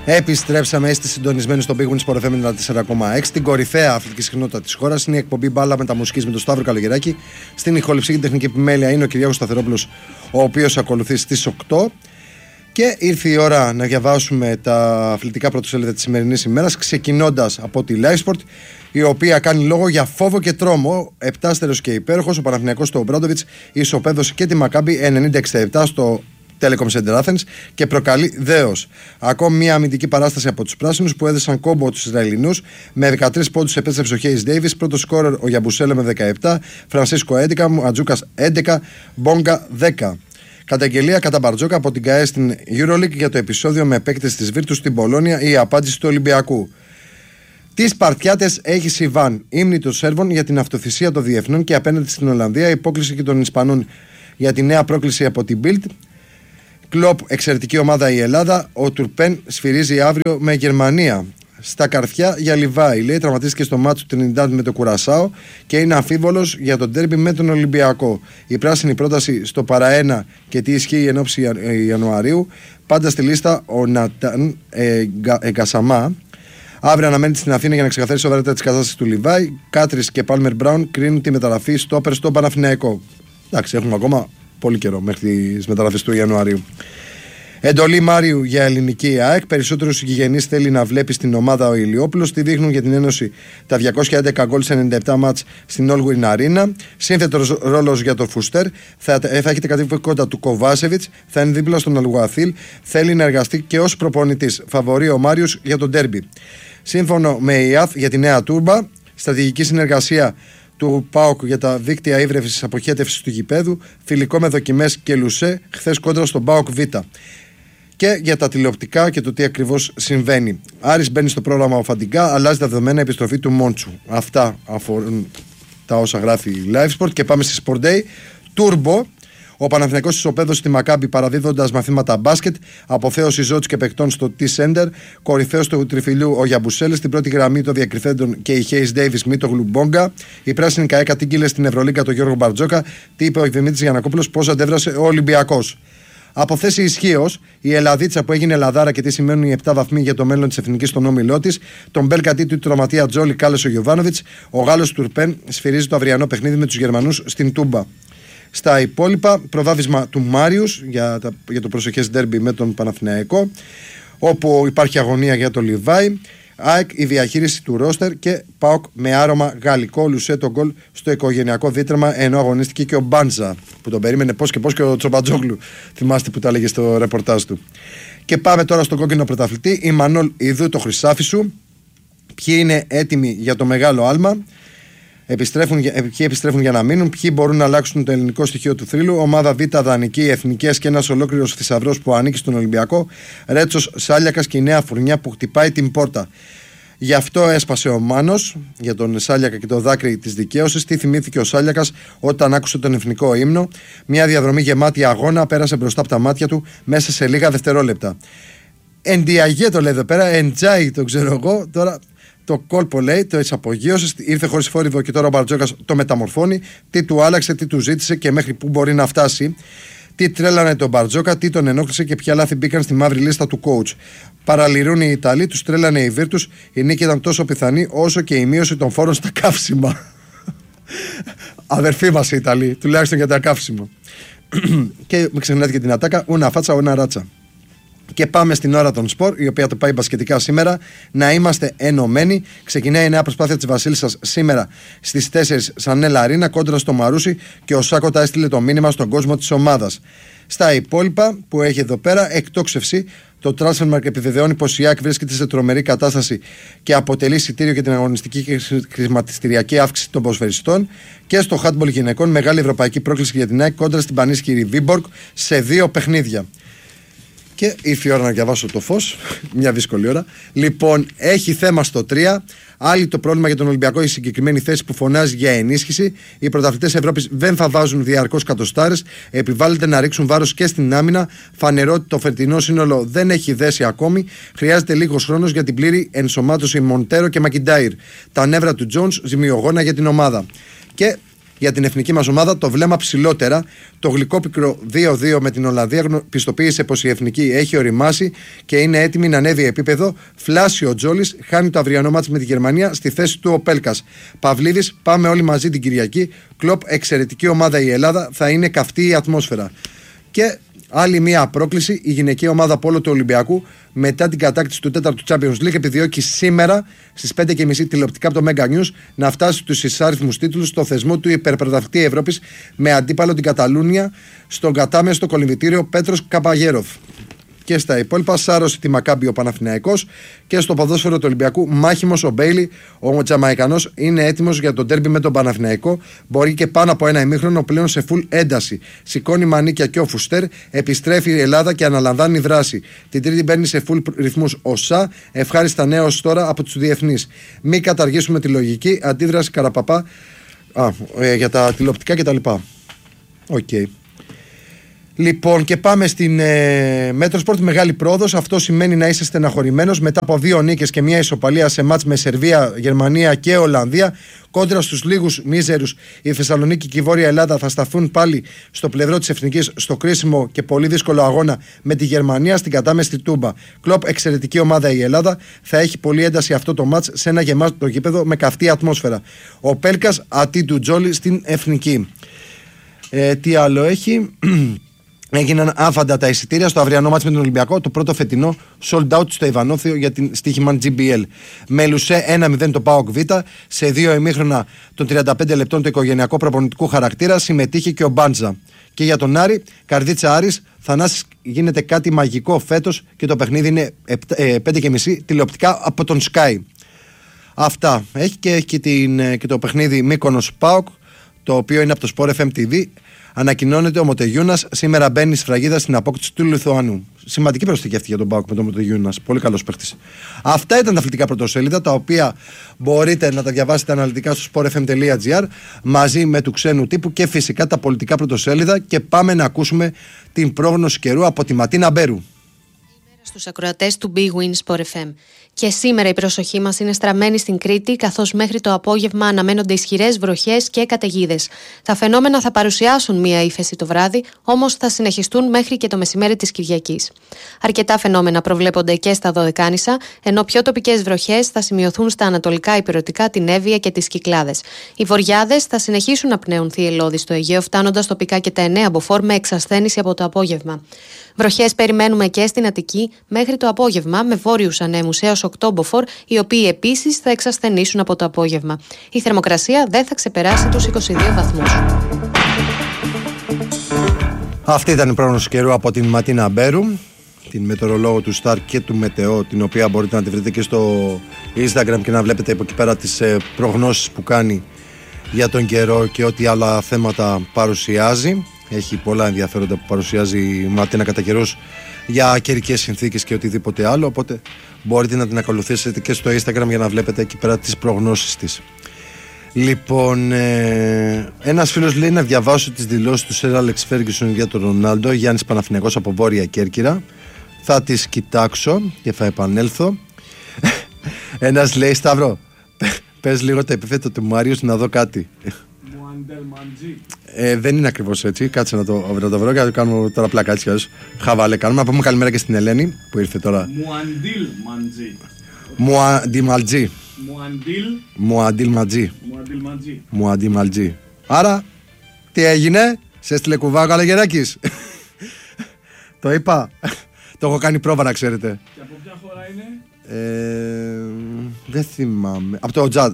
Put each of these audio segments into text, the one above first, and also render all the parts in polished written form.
Επιστρέψαμε, είστε συντονισμένοι στο Big Win Sport FM 4,6. Την κορυφαία αθλητική συχνότητα της χώρας. Είναι η εκπομπή Μπάλα Μεταμουσικής με τον Σταύρο Καλογεράκη. Στην ηχοληψή και την τεχνική επιμέλεια είναι ο Κυριάκος Σταθερόπουλος, ο οποίος ακολουθεί στις 8. Και ήρθε η ώρα να διαβάσουμε τα αθλητικά πρωτοσέλιδα της σημερινής ημέρας, ξεκινώντας από τη LiveSport, η οποία κάνει λόγο για φόβο και τρόμο. Επτάστερος και υπέροχος, ο Παναθηναϊκός στο Ομπράντοβιτς ισοπαίδωσε και τη Μακάμπι 90-67 στο Telecom Center Athens και προκαλεί δέος. Ακόμη μια αμυντική παράσταση από τους πράσινους που έδεσαν κόμπο τους Ισραηλινούς. Με 13 πόντους επέστρεψε ο Χέις Ντέιβις, πρώτο σκόρερ ο Γιαμπουσέλε με 17, Φρανσίσκο 11, Ατζούκας 11, Μπόγκα 10. Καταγγελία κατά Μπαρτζόκα από την ΚΑΕ στην EuroLeague για το επεισόδιο με επέκτηση της Βίρτους στην Πολώνια, η απάντηση του Ολυμπιακού. Τις Σπαρτιάτες έχει Σιβάν, ύμνη των Σέρβων για την αυτοθυσία των διεθνών και απέναντι στην Ολλανδία, υπόκληση και των Ισπανών για τη νέα πρόκληση από την Bild. Κλοπ, εξαιρετική ομάδα η Ελλάδα. Ο Τουρπέν σφυρίζει αύριο με Γερμανία. Στα καρφιά για Λιβάη. Λέει, τραυματίστηκε στο μάτσο του Τρινιντάντ με το Κουρασάο και είναι αμφίβολος για τον ντέρμπι με τον Ολυμπιακό. Η πράσινη πρόταση στο παραένα και τι ισχύει εν ώψη Ιανουαρίου. Πάντα στη λίστα ο Νατάν Εγκασαμά. Αύριο αναμένεται στην Αθήνα για να ξεκαθαρίσει σοβαρότητα τη κατάσταση του Λιβάη. Κάτρις και Πάλμερ Μπράουν κρίνουν τη μεταγραφή στόπερ στο Παναθηναϊκό. Εντάξει, έχουμε ακόμα πολύ καιρό μέχρι τις μεταγραφές του Ιανουαρίου. Εντολή Μάριου για ελληνική ΑΕΚ. Περισσότερους συγγενείς θέλει να βλέπει στην ομάδα ο Ηλιόπουλος. Τη δείχνουν για την Ένωση τα 211 γκολ σε 97 μάτς στην Όλγουιν Αρίνα. Σύνθετος ρόλος για τον Φουστέρ. Θα έχετε κατοικότητα του Κοβάσεβιτς. Θα είναι δίπλα στον Αλγουαθίλ. Θέλει να εργαστεί και ως προπονητής. Φαβορεί ο Μάριος για τον ντέρμπι. Σύμφωνο με η ΙΑΘ για τη νέα τούρμπα. Στρατηγική συνεργασία του ΠΑΟΚ για τα δίκτυα ύβρευσης αποχέτευσης του γηπέδου, φιλικό με δοκιμές και Λουσέ, χθες κόντρα στον ΠΑΟΚ Β. Και για τα τηλεοπτικά και το τι ακριβώς συμβαίνει. Άρης μπαίνει στο πρόγραμμα ο Φαντιγκά, αλλάζει τα δεδομένα επιστροφή του Μόντσου. Αυτά αφορούν τα όσα γράφει η LiveSport και πάμε στη Sport Day. Turbo. Ο Παναθηναϊκός ισοπαίδωσε στη Μακάμπι παραδίδοντας μαθήματα μπάσκετ, αποθέωση ζώτης και παικτών στο T-Center, κορυφαίος του τριφυλιού ο Γιαμπουσέλε, στην πρώτη γραμμή των διακριθέντων και η Χέις Ντέιβις Μίτογλου Μπόγκα. Η πράσινη ΚΑΕ κατήγγειλε στην Ευρωλίγκα τον Γιώργο Μπαρτζόκα. Τι είπε ο Δημήτρης Γιαννακόπουλος, πώς αντέδρασε ο Ολυμπιακός. Από θέση ισχύως, η Ελλαδίτσα που έγινε Ελλαδάρα και τι σημαίνουν οι 7 βαθμοί για το μέλλον της εθνικής στον όμιλό της, τον Μπέλκατή του τραυματία Τζόλι κάλεσε ο Γιοβάνοβιτς, ο Γάλλος Τουρπέν σφυρίζει το αυριανό παιχνίδι με τους Γερμανούς στην Τούμπα. Στα υπόλοιπα, προβάδισμα του Μάριους για το προσεχές ντέρμπι με τον Παναθηναϊκό, όπου υπάρχει αγωνία για το Λιβάι. ΑΕΚ, η διαχείριση του ρόστερ και ΠΑΟΚ με άρωμα γαλλικό. Λουσέ τον γκολ στο οικογενειακό δίτρεμα, ενώ αγωνίστηκε και ο Μπάντζα που τον περίμενε πώς και πώς και ο Τσομπατζόγλου. Θυμάστε που τα έλεγε στο ρεπορτάζ του. Και πάμε τώρα στον κόκκινο πρωταθλητή. Η Μανόλ Ιδού, το Χρυσάφισου. Ποιοι είναι έτοιμοι για το μεγάλο άλμα. Ποιοι επιστρέφουν για να μείνουν, ποιοι μπορούν να αλλάξουν το ελληνικό στοιχείο του θρύλου. Ομάδα Β, δανεική, εθνικές και ένας ολόκληρος θησαυρός που ανήκει στον Ολυμπιακό. Ρέτσος, Σάλιακας και η νέα φουρνιά που χτυπάει την πόρτα. Γι' αυτό έσπασε ο Μάνος για τον Σάλιακα και το δάκρυ της δικαίωσης. Τι θυμήθηκε ο Σάλιακας όταν άκουσε τον εθνικό ύμνο. Μια διαδρομή γεμάτη αγώνα πέρασε μπροστά από τα μάτια του μέσα σε λίγα δευτερόλεπτα. Εντιαγέ το λέει εδώ πέρα, εντζάι το ξέρω εγώ τώρα. Το κόλπο λέει, το εξαπογείωσε, ήρθε χωρίς φόρυβο και τώρα ο Μπαρτζόκας το μεταμορφώνει. Τι του άλλαξε, τι του ζήτησε και μέχρι πού μπορεί να φτάσει. Τι τρέλανε τον Μπαρτζόκα, τι τον ενόχλησε και ποια λάθη μπήκαν στη μαύρη λίστα του coach. Παραλυρούν οι Ιταλοί, τους τρέλανε οι Βίρτους. Η νίκη ήταν τόσο πιθανή όσο και η μείωση των φόρων στα καύσιμα. Αδερφοί μας οι Ιταλοί, τουλάχιστον για τα καύσιμα. Και μην ξεχνάτε και την ατάκα, ούνα φάτσα, ούνα ράτσα. Και πάμε στην ώρα των σπορ, η οποία το πάει μπασκετικά σήμερα. Να είμαστε ενωμένοι. Ξεκινάει η νέα προσπάθεια της Βασίλισσας σήμερα στις 4 Σανέλα Αρίνα κόντρα στο Μαρούσι και ο Σάκοτα έστειλε το μήνυμα στον κόσμο της ομάδας. Στα υπόλοιπα που έχει εδώ πέρα, εκτόξευση. Το Transfermarkt επιβεβαιώνει πως η ΑΕΚ βρίσκεται σε τρομερή κατάσταση και αποτελεί εισιτήριο για την αγωνιστική και χρηματιστηριακή αύξηση των ποδοσφαιριστών. Και στο handball γυναικών, μεγάλη ευρωπαϊκή πρόκληση για την ΑΕΚ κόντρα στην πανίσχυρη Βίμπορκ σε 2 παιχνίδια. Και ήρθε η ώρα να διαβάσω το φως. Μια δύσκολη ώρα. Λοιπόν, έχει θέμα στο 3. Άλλη το πρόβλημα για τον Ολυμπιακό, η συγκεκριμένη θέση που φωνάζει για ενίσχυση. Οι πρωταθλητές Ευρώπης δεν θα βάζουν διαρκώς κατοστάρες. Επιβάλλεται να ρίξουν βάρος και στην άμυνα. Φανερό ότι το φετινό σύνολο δεν έχει δέσει ακόμη. Χρειάζεται λίγος χρόνος για την πλήρη ενσωμάτωση Μοντέρο και Μακιντάιρ. Τα νεύρα του Τζόνς ζημιογόνα για την ομάδα. Και για την εθνική μας ομάδα το βλέμμα ψηλότερα. Το γλυκόπικρο 2-2 με την Ολλανδία πιστοποίησε πως η εθνική έχει οριμάσει και είναι έτοιμη να ανέβει επίπεδο. Φλάσιο ο Τζόλης, χάνει το αυριανό μάτς με τη Γερμανία, στη θέση του ο Πέλκας. Παυλίδης, πάμε όλοι μαζί την Κυριακή. Κλοπ, εξαιρετική ομάδα η Ελλάδα, θα είναι καυτή η ατμόσφαιρα. Και άλλη μία πρόκληση, η γυναική ομάδα πόλο του Ολυμπιακού μετά την κατάκτηση του 4ου Champions League επιδιώκει σήμερα στις 5:30 τηλεοπτικά από το Mega News να φτάσει στους εισάριθμους τίτλους στο θεσμό του υπερπρωταθλητή Ευρώπης με αντίπαλο την Καταλούνια στον κατάμεστο κολυμβητήριο Πέτρος Καμπαγέροφ. Και στα υπόλοιπα, σάρωσε τη Μακάμπι ο Παναθηναϊκός και στο ποδόσφαιρο του Ολυμπιακού μάχημος ο Μπέιλι, ο Τζαμαϊκανός, είναι έτοιμος για το ντέρμπι με τον Παναθηναϊκό. Μπορεί και πάνω από ένα ημίχρονο πλέον σε full ένταση. Σηκώνει μανίκια και ο Φουστέρ, επιστρέφει η Ελλάδα και αναλαμβάνει δράση. Την Τρίτη μπαίνει σε full ρυθμούς ο Σα, ευχάριστα νέα ως τώρα από τους διεθνείς. Μην καταργήσουμε τη λογική, αντίδραση Καραπαπά για τα τηλεοπτικά κτλ. Οκ. Λοιπόν, και πάμε στην Μέτροσπορτ. Μεγάλη πρόοδος. Αυτό σημαίνει να είσαι στεναχωρημένος μετά από 2 νίκες και μια ισοπαλία σε μάτς με Σερβία, Γερμανία και Ολλανδία. Κόντρα στους λίγους μίζερους, η Θεσσαλονίκη και η Βόρεια Ελλάδα θα σταθούν πάλι στο πλευρό της εθνικής στο κρίσιμο και πολύ δύσκολο αγώνα με τη Γερμανία στην κατάμεστη Τούμπα. Κλοπ, εξαιρετική ομάδα η Ελλάδα. Θα έχει πολλή ένταση αυτό το μάτς σε ένα γεμάτο γήπεδο με καυτή ατμόσφαιρα. Ο Πέλκας αντί του Τζόλι στην εθνική. Τι άλλο έχει? Έγιναν άφαντα τα εισιτήρια στο αυριανό μάτς με τον Ολυμπιακό, το πρώτο φετινό sold out στο Ιβανόθιο για την στοίχημαν GBL. Με Λουσέ 1-0 το ΠΑΟΚ Β, σε 2 ημίχρονα των 35 λεπτών του οικογενειακού προπονητικού χαρακτήρα συμμετείχε και ο Μπάντζα. Και για τον Άρη, Καρδίτσα Άρης, Θανάσης, γίνεται κάτι μαγικό φέτος και το παιχνίδι είναι 5:30 τηλεοπτικά από τον Sky. Αυτά. Έχει και το παιχνίδι Μύκονος ΠΑΟΚ, το οποίο είναι από το Sport FM TV. Ανακοινώνεται ο Μοτεγιούνας σήμερα μπαίνει σφραγίδα στην απόκτηση του Λιθουανού. Σημαντική προσθήκη αυτή για τον ΠΑΟΚ με τον Μοτεγιούνας. Πολύ καλός παίχτης. Αυτά ήταν τα αθλητικά πρωτοσέλιδα, τα οποία μπορείτε να τα διαβάσετε αναλυτικά στο sportfm.gr μαζί με του ξένου τύπου και φυσικά τα πολιτικά πρωτοσέλιδα. Και πάμε να ακούσουμε την πρόγνωση καιρού από τη Ματίνα Μπέρου. Στους ακροατές του Big Win Sport FM. Και σήμερα η προσοχή μας είναι στραμμένη στην Κρήτη, καθώς μέχρι το απόγευμα αναμένονται ισχυρές βροχές και καταιγίδες. Τα φαινόμενα θα παρουσιάσουν μία ύφεση το βράδυ, όμως θα συνεχιστούν μέχρι και το μεσημέρι της Κυριακής. Αρκετά φαινόμενα προβλέπονται και στα Δωδεκάνησα, ενώ πιο τοπικές βροχές θα σημειωθούν στα ανατολικά ηπειρωτικά, την Εύβοια και τις Κυκλάδες. Οι βορειάδες θα συνεχίσουν να πνέουν θυελλώδη στο Αιγαίο, φτάνοντας τοπικά και τα 9 μποφόρ με εξασθένηση από το απόγευμα. Βροχές περιμένουμε και στην Αττική μέχρι το απόγευμα, με βόρειους ανέμους έως 8 μποφόρ, οι οποίοι επίσης θα εξασθενήσουν από το απόγευμα. Η θερμοκρασία δεν θα ξεπεράσει τους 22 βαθμούς. Αυτή ήταν η πρόγνωση καιρού από την Ματίνα Μπέρου, την μετεωρολόγο του Star και του Μετεό, την οποία μπορείτε να τη βρείτε και στο Instagram και να βλέπετε από εκεί πέρα τις προγνώσεις που κάνει για τον καιρό και ό,τι άλλα θέματα παρουσιάζει. Έχει πολλά ενδιαφέροντα που παρουσιάζει η Ματίνα κατά καιρούς για καιρικές συνθήκες και οτιδήποτε άλλο, οπότε μπορείτε να την ακολουθήσετε και στο Instagram για να βλέπετε εκεί πέρα τις προγνώσεις της. Λοιπόν, ένας φίλος λέει να διαβάσω τις δηλώσεις του Σερ Άλεξ Φέργκισον για τον Ρονάλντο. Γιάννης Παναθηναϊκός από Βόρεια Κέρκυρα. Θα τις κοιτάξω και θα επανέλθω. Ένας λέει, Σταύρο, πες λίγο τα επιθέτα του Μάριος να δω κάτι. Δεν είναι ακριβώς έτσι. Κάτσε να το βρω και να το κάνουμε τώρα πλάκα έτσι. Χαβάλε κάνουμε. Να πούμε καλημέρα και στην Ελένη που ήρθε τώρα. Μουαντίλ Μαλτζή. Άρα, τι έγινε, σε έστειλε κουβά ο Καλογεράκης. Το είπα. Το έχω κάνει πρόβα να ξέρετε. Και από ποια χώρα είναι? Δεν θυμάμαι. Από το Τσάντ.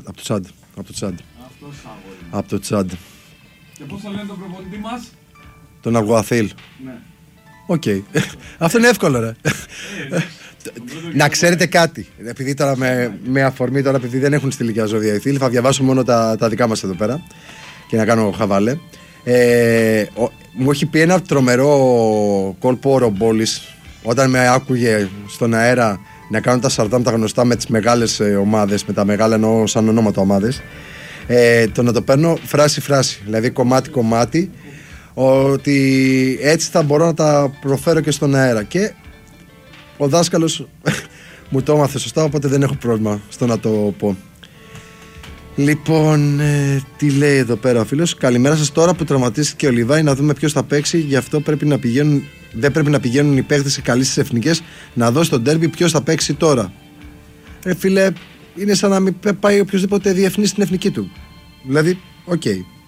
Από το Τσάντ. Και πώς θα λένε τον προπονητή μας? Τον Αυγουαθήλ. Ναι. Οκ. Αυτό είναι εύκολο, ρε. Να ξέρετε κάτι. Επειδή τώρα με αφορμή, τώρα επειδή δεν έχουν στείλει και ζώδια οι φίλοι, θα διαβάσω μόνο τα δικά μας εδώ πέρα και να κάνω χαβάλε. Μου έχει πει ένα τρομερό κόλπο ο Ρομπόλης όταν με άκουγε στον αέρα να κάνω τα σαρδάμ τα γνωστά με τις μεγάλες ομάδες, με τα μεγάλα εννοώ σαν ονόματα ομάδες. Το να το παίρνω φράση-φράση, δηλαδή κομμάτι-κομμάτι, ότι έτσι θα μπορώ να τα προφέρω και στον αέρα. Και ο δάσκαλος μου το έμαθε σωστά, οπότε δεν έχω πρόβλημα στο να το πω. Λοιπόν, τι λέει εδώ πέρα ο φίλος? Καλημέρα σας. Τώρα που τραυματίστηκε ο Λιβάη, να δούμε ποιος θα παίξει. Γι' αυτό δεν πρέπει να πηγαίνουν οι παίχτες καλοί στις εθνικές. Να δώσει τον ντέρμπι ποιος θα παίξει τώρα. Φίλε, είναι σαν να μην πάει οποιοδήποτε διεθνής στην εθνική του. Δηλαδή, οκ.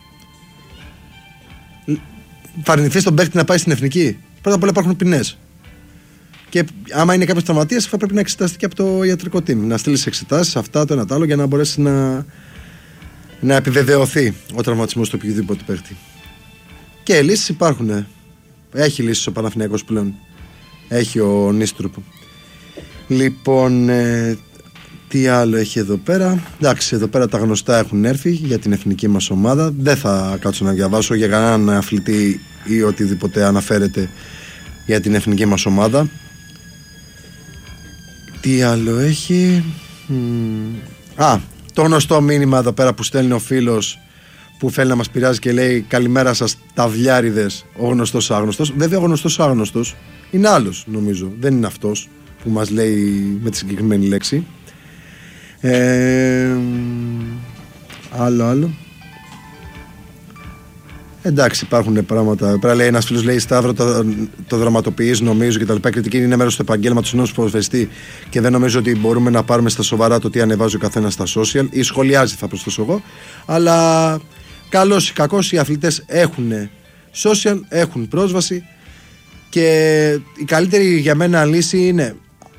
Θα αρνηθείς τον παίχτη να πάει στην εθνική? Πρώτα απ' όλα υπάρχουν ποινές. Και άμα είναι κάποιος τραυματίας, θα πρέπει να εξεταστεί και από το ιατρικό team. Να στείλεις εξετάσεις, αυτά, το ένα το άλλο, για να μπορέσει να επιβεβαιωθεί ο τραυματισμός του οποιοδήποτε παίχτη. Και λύσεις υπάρχουν. Έχει λύσεις ο Παναθηναϊκός πλέον. Έχει ο Νίστρουπ. Λοιπόν, τι άλλο έχει εδώ πέρα? Εντάξει, εδώ πέρα τα γνωστά έχουν έρθει για την εθνική μας ομάδα. Δεν θα κάτσω να διαβάσω για κανέναν αθλητή ή οτιδήποτε αναφέρεται για την εθνική μας ομάδα. Τι άλλο έχει? Το γνωστό μήνυμα εδώ πέρα που στέλνει ο φίλος που θέλει να μας πειράζει και λέει καλημέρα σας ταυλιάριδες, ο γνωστός άγνωστος. Βέβαια ο γνωστός άγνωστος είναι άλλος, νομίζω. Δεν είναι αυτός που μας λέει με τη συγκεκριμένη λέξη. Άλλο. Εντάξει, υπάρχουν πράγματα. Πέρα λέει ένας φίλος, λέει Σταύρο, το δραματοποιείς νομίζω και τα λοιπά. Κριτική είναι μέρος του επαγγέλματος ενός ποδοσφαιριστή και δεν νομίζω ότι μπορούμε να πάρουμε στα σοβαρά το τι ανεβάζει ο καθένας στα social ή σχολιάζει, θα προσθέσω εγώ. Αλλά καλός ή κακός οι αθλητές έχουν social, έχουν πρόσβαση και η καλύτερη για μένα λύση είναι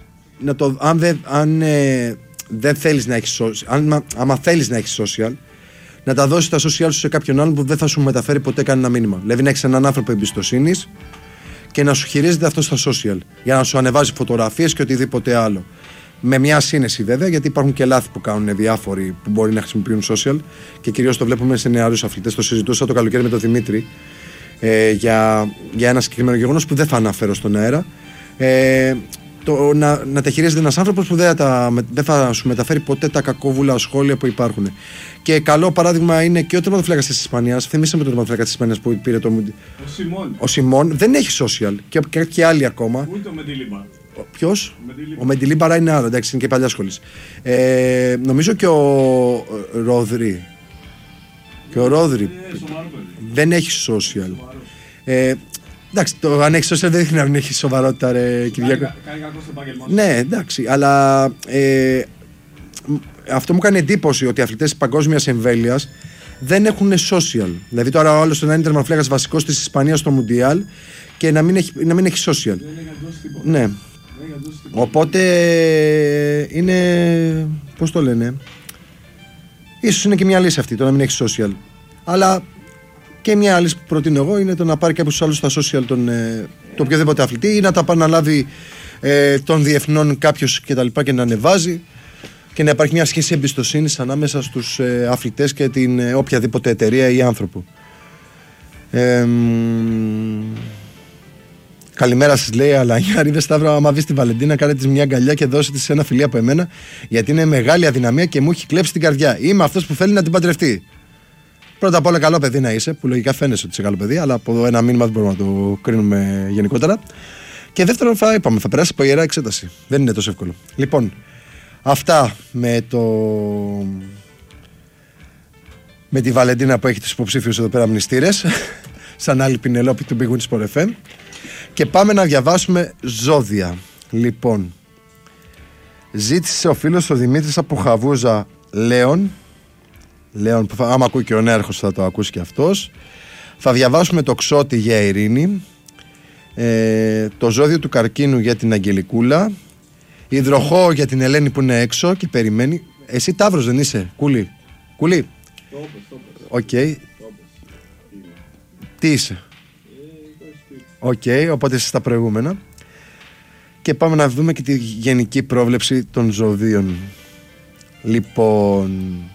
αν δεν θέλεις να έχεις social, άμα θέλεις να έχεις social, να τα δώσεις τα social σου σε κάποιον άλλον που δεν θα σου μεταφέρει ποτέ κανένα μήνυμα. Δηλαδή να έχεις έναν άνθρωπο εμπιστοσύνης και να σου χειρίζεται αυτό στα social για να σου ανεβάζει φωτογραφίες και οτιδήποτε άλλο. Με μια σύνεση βέβαια, γιατί υπάρχουν και λάθη που κάνουν διάφοροι που μπορεί να χρησιμοποιούν social και κυρίως το βλέπουμε σε νεαρούς αθλητές. Το συζητούσα το καλοκαίρι με τον Δημήτρη για ένα συγκεκριμένο γεγονός που δεν θα αναφέρω στον αέρα. Να τα χειρίζεται ένας άνθρωπος που δεν θα σου μεταφέρει ποτέ τα κακόβουλα σχόλια που υπάρχουν. Και καλό παράδειγμα είναι και ο τερματοφύλακας της Ισπανίας. Θυμήσαμε τον τερματοφύλακα της Ισπανίας που πήρε ο Σιμών. Δεν έχει social και άλλοι ακόμα. Ούτε ο Μεντιλίμπαρα. Ποιος? Ο Μεντιλίμπαρα είναι άλλο, εντάξει, είναι και παλιά σχολή. Νομίζω και ο Ρόδρυ. Δεν έχει social. Εντάξει, το αν έχει social δεν δείχνει να έχει σοβαρότητα, ρε Κυριακό. Κάνει κακό στο επάγγελμα. Ναι, εντάξει, αλλά αυτό μου κάνει εντύπωση ότι οι αθλητές παγκόσμιας εμβέλειας δεν έχουν social. Δηλαδή τώρα ο άλλος να είναι τερματοφύλακας βασικός της Ισπανίας στο Μουντιάλ και να μην έχει social. Δεν έχει αντώσει τίποτα. Ναι. Οπότε είναι. Πώς το λένε? Ίσως είναι και μια λύση αυτή το να μην έχει social. Αλλά και μια άλλη που προτείνω εγώ είναι το να πάρει κάποιους άλλους στα social το οποιοδήποτε αθλητή ή να τα επαναλάβει των διεθνών κάποιος και τα λοιπά και να ανεβάζει και να υπάρχει μια σχέση εμπιστοσύνης ανάμεσα στους αθλητές και την οποιαδήποτε εταιρεία ή άνθρωπο. Καλημέρα σας, λέει Αλανιάρη. Δε Σταύρο, άμα δεις τη Βαλεντίνα, κάνε της μια αγκαλιά και δώσε της ένα φιλί από εμένα, γιατί είναι μεγάλη αδυναμία και μου έχει κλέψει την καρδιά. Είμαι αυτός που θέλει να την παντρευτεί. Πρώτα απ' όλα, καλό παιδί να είσαι, που λογικά φαίνεσαι ότι είσαι καλό παιδί, αλλά από ένα μήνυμα δεν μπορούμε να το κρίνουμε γενικότερα. Και δεύτερον, θα περάσει από ιερά εξέταση. Δεν είναι τόσο εύκολο. Λοιπόν, αυτά με τη Βαλεντίνα που έχει τους υποψήφιους εδώ πέρα μνηστήρες, σαν άλλη Πινελόπη του Big Win Sport FM. Και πάμε να διαβάσουμε ζώδια. Λοιπόν, ζήτησε ο φίλος ο Δημήτρης από Χαβούζα Λέων, που άμα ακούει και ο νέαρχος θα το ακούσει και αυτός. Θα διαβάσουμε το Ξώτη για Ειρήνη, το ζώδιο του Καρκίνου για την Αγγελικούλα, Υδροχόο για την Ελένη που είναι έξω και περιμένει. Εσύ Ταύρος δεν είσαι? Κούλη. Οκ. Τι είσαι? Οκ, οπότε είσαι στα προηγούμενα. Και πάμε να δούμε και τη γενική πρόβλεψη των ζωδίων. Λοιπόν,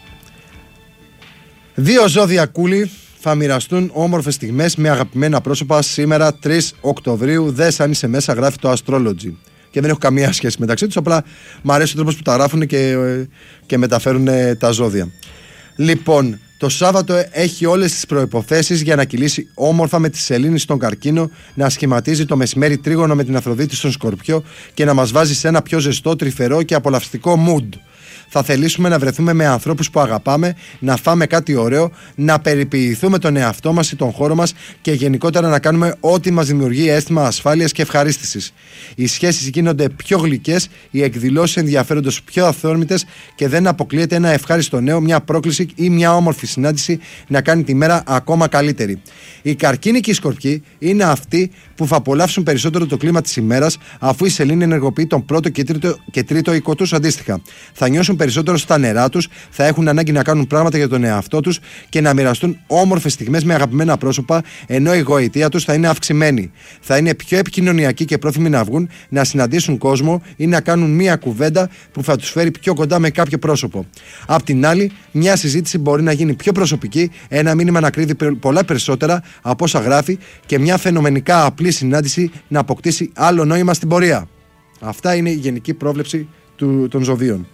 2 ζώδια Κούλη θα μοιραστούν όμορφες στιγμές με αγαπημένα πρόσωπα σήμερα 3 Οκτωβρίου. Δες αν είσαι μέσα, γράφει το Astrology. Και δεν έχω καμία σχέση μεταξύ τους, απλά μου αρέσει ο τρόπος που τα γράφουν και μεταφέρουν τα ζώδια. Λοιπόν, το Σάββατο έχει όλες τις προϋποθέσεις για να κυλήσει όμορφα με τη Σελήνη στον Καρκίνο, να σχηματίζει το μεσημέρι τρίγωνο με την Αφροδίτη στον Σκορπιό και να μας βάζει σε ένα πιο ζεστό, τρυφερό και απολαυστικό mood. Θα θελήσουμε να βρεθούμε με ανθρώπους που αγαπάμε, να φάμε κάτι ωραίο, να περιποιηθούμε τον εαυτό μας ή τον χώρο μας και γενικότερα να κάνουμε ό,τι μας δημιουργεί αίσθημα ασφάλειας και ευχαρίστησης. Οι σχέσεις γίνονται πιο γλυκές, οι εκδηλώσεις ενδιαφέροντος πιο αυθόρμητες και δεν αποκλείεται ένα ευχάριστο νέο, μια πρόκληση ή μια όμορφη συνάντηση να κάνει τη μέρα ακόμα καλύτερη. Οι καρκίνοι και οι σκορπιοί είναι αυτοί που θα απολαύσουν περισσότερο το κλίμα της ημέρας, αφού η σελήνη ενεργοποιεί τον πρώτο και τρίτο οικό τους αντίστοιχα. Θα νιώσουν περισσότερο στα νερά τους, θα έχουν ανάγκη να κάνουν πράγματα για τον εαυτό τους και να μοιραστούν όμορφες στιγμές με αγαπημένα πρόσωπα, ενώ η γοητεία τους θα είναι αυξημένη. Θα είναι πιο επικοινωνιακοί και πρόθυμοι να βγουν, να συναντήσουν κόσμο ή να κάνουν μία κουβέντα που θα τους φέρει πιο κοντά με κάποιο πρόσωπο. Απ' την άλλη, μια συζήτηση μπορεί να γίνει πιο προσωπική, ένα μήνυμα να κρύβει πολλά περισσότερα από όσα γράφει και μια φαινομενικά απλή συνάντηση να αποκτήσει άλλο νόημα στην πορεία. Αυτά είναι η γενική πρόβλεψη των ζωδίων.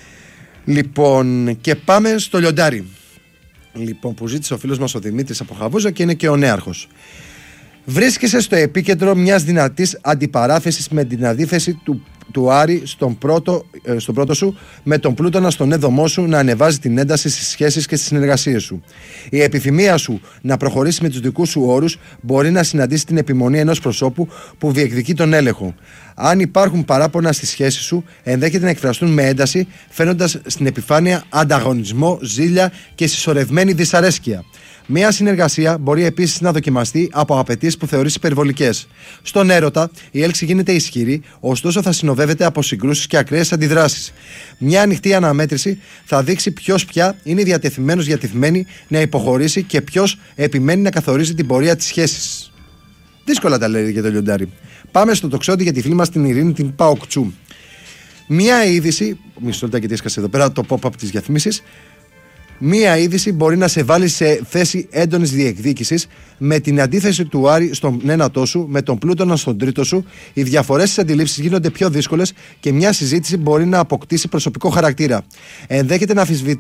Λοιπόν, και πάμε στο λιοντάρι. Λοιπόν, που ζήτησε ο φίλος μας ο Δημήτρης από Χαβούζα και είναι και ο νέαρχος. Βρίσκεσαι στο επίκεντρο μιας δυνατής αντιπαράθεσης με την αντίθεση του Άρη στον πρώτο σου, με τον Πλούτονα στον έδωμό σου να ανεβάζει την ένταση στις σχέσεις και στις συνεργασίες σου. Η επιθυμία σου να προχωρήσει με τους δικούς σου όρους μπορεί να συναντήσει την επιμονή ενός προσώπου που διεκδικεί τον έλεγχο. Αν υπάρχουν παράπονα στη σχέση σου, ενδέχεται να εκφραστούν με ένταση, φαίνοντας στην επιφάνεια ανταγωνισμό, ζήλια και συσσωρευμένη δυσαρέσκεια. Μια συνεργασία μπορεί επίσης να δοκιμαστεί από απαιτήσεις που θεωρείς υπερβολικές. Στον έρωτα, η έλξη γίνεται ισχυρή, ωστόσο θα συνοδεύεται από συγκρούσεις και ακραίες αντιδράσεις. Μια ανοιχτή αναμέτρηση θα δείξει ποιος πια είναι διατεθειμένη να υποχωρήσει και ποιος επιμένει να καθορίζει την πορεία της σχέσης. Δύσκολα τα λέει για το λιοντάρι. Πάμε στο τοξότη για τη φίλη μας την Ειρήνη, την Παοκτσού. Μια είδηση. Μισό λεπτό γιατί έσκασε εδώ πέρα το pop-up της διαφήμισης. Μία είδηση μπορεί να σε βάλει σε θέση έντονης διεκδίκησης. Με την αντίθεση του Άρη στον ένατό σου, με τον Πλούτονα στον τρίτο σου, οι διαφορές στις αντιλήψεις γίνονται πιο δύσκολες και μια συζήτηση μπορεί να αποκτήσει προσωπικό χαρακτήρα. Ενδέχεται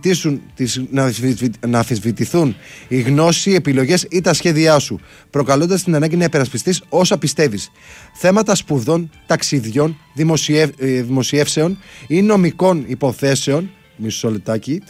να αμφισβητηθούν οι γνώσεις, οι επιλογές ή τα σχέδιά σου, προκαλώντας την ανάγκη να υπερασπιστείς όσα πιστεύεις. Θέματα σπουδών, ταξιδιών, δημοσιεύσεων ή νομικών υποθέσεων. Μισό λεπτάκι.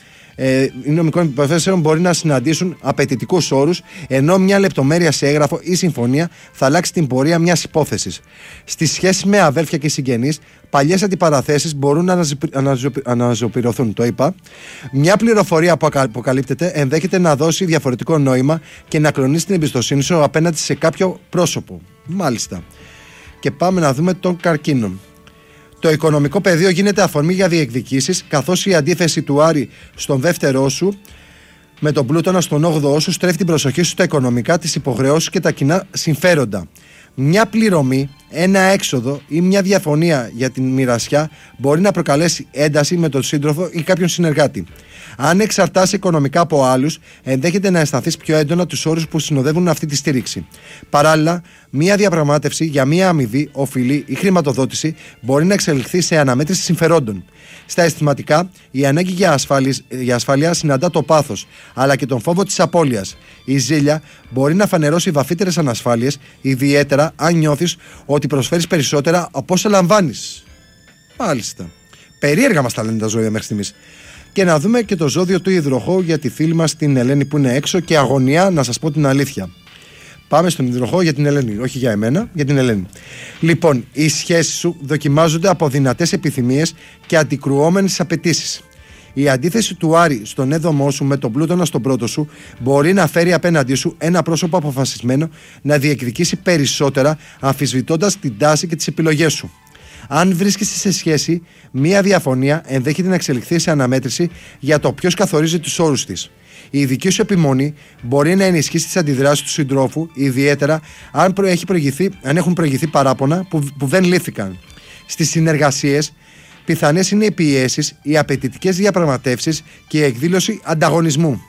Οι νομικών υποθέσεων μπορεί να συναντήσουν απαιτητικούς όρους, ενώ μια λεπτομέρεια σε έγγραφο ή συμφωνία θα αλλάξει την πορεία μιας υπόθεσης. Στις σχέσεις με αδέλφια και συγγενείς, παλιές αντιπαραθέσεις μπορούν να αναζωπηρωθούν. Το είπα. Μια πληροφορία που αποκαλύπτεται ενδέχεται να δώσει διαφορετικό νόημα και να κλονίσει την εμπιστοσύνη σου απέναντι σε κάποιο πρόσωπο. Μάλιστα. Και πάμε να δούμε τον καρκίνο. Το οικονομικό πεδίο γίνεται αφορμή για διεκδικήσεις, καθώς η αντίθεση του Άρη στον δεύτερό σου με τον Πλούτονα στον 8ο σου στρέφει την προσοχή σου στα οικονομικά, τις υποχρεώσεις και τα κοινά συμφέροντα. Μια πληρωμή, ένα έξοδο ή μια διαφωνία για την μοιρασιά μπορεί να προκαλέσει ένταση με τον σύντροφο ή κάποιον συνεργάτη. Αν εξαρτάσαι οικονομικά από άλλους, ενδέχεται να αισθανθείς πιο έντονα τους όρους που συνοδεύουν αυτή τη στήριξη. Παράλληλα, μια διαπραγμάτευση για μια αμοιβή, οφειλή ή χρηματοδότηση μπορεί να εξελιχθεί σε αναμέτρηση συμφερόντων. Στα αισθηματικά, η ανάγκη για ασφάλεια συναντά το πάθος, αλλά και τον φόβο της απώλειας. Η ζήλια μπορεί να φανερώσει βαθύτερες ανασφάλειες, ιδιαίτερα αν νιώθεις ότι προσφέρεις περισσότερα από όσα λαμβάνεις. Μάλιστα. Περίεργα μας τα λένε τα ζώδια μέχρι στιγμής. Και να δούμε και το ζώδιο του υδροχόου για τη φίλη μας την Ελένη που είναι έξω και αγωνιά, να σας πω την αλήθεια. Πάμε στον υδροχόο για την Ελένη, όχι για εμένα, για την Ελένη. Λοιπόν, οι σχέσεις σου δοκιμάζονται από δυνατές επιθυμίες και αντικρουόμενες απαιτήσεις. Η αντίθεση του Άρη στον έδωμό σου με τον Πλούτονα στον πρώτο σου μπορεί να φέρει απέναντί σου ένα πρόσωπο αποφασισμένο να διεκδικήσει περισσότερα, αμφισβητώντας την τάση και τις επιλογές σου. Αν βρίσκεσαι σε σχέση, μία διαφωνία ενδέχεται να εξελιχθεί σε αναμέτρηση για το ποιος καθορίζει τους όρους της. Η δική σου επιμονή μπορεί να ενισχύσει τις αντιδράσεις του συντρόφου, ιδιαίτερα αν έχουν προηγηθεί παράπονα που δεν λύθηκαν. Στις συνεργασίες, πιθανές είναι οι πιέσεις, οι απαιτητικές διαπραγματεύσεις και η εκδήλωση ανταγωνισμού.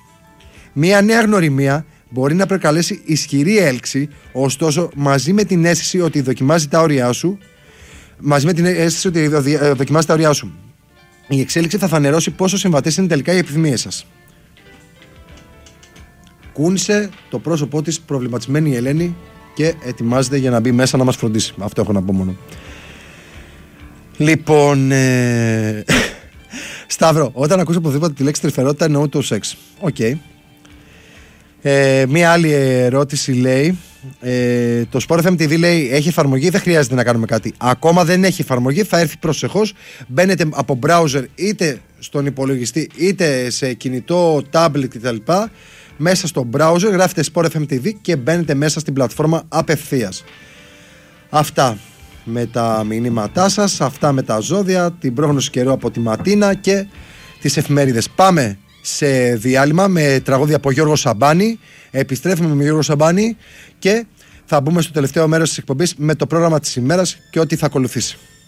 Μία νέα γνωριμία μπορεί να προκαλέσει ισχυρή έλξη, ωστόσο μαζί με την αίσθηση ότι δοκιμάζει τα όρια σου. Η εξέλιξη θα φανερώσει πόσο συμβατές είναι τελικά οι επιθυμίες σας. Κούνησε το πρόσωπό της προβληματισμένη η Ελένη και ετοιμάζεται για να μπει μέσα να μας φροντίσει. Αυτό έχω να πω μόνο. Λοιπόν, Σταύρο, όταν ακούς οπουδήποτε τη λέξη τρυφερότητα εννοώ το σεξ. Οκ. Μία άλλη ερώτηση λέει. Το Sport FM TV λέει έχει εφαρμογή, δεν χρειάζεται να κάνουμε κάτι. Ακόμα δεν έχει εφαρμογή, θα έρθει προσεχώς. Μπαίνετε από browser είτε στον υπολογιστή είτε σε κινητό, tablet κτλ. Μέσα στο browser γράφετε Sport FM TV και μπαίνετε μέσα στην πλατφόρμα απευθείας. Αυτά με τα μηνύματά σας, αυτά με τα ζώδια, την πρόγνωση καιρού από τη Ματίνα και τις εφημερίδες. Πάμε σε διάλειμμα με τραγούδια από Γιώργο Σαμπάνη. Επιστρέφουμε με Γιώργο Σαμπάνη και θα μπούμε στο τελευταίο μέρος της εκπομπής με το πρόγραμμα της ημέρας και ό,τι θα ακολουθήσει.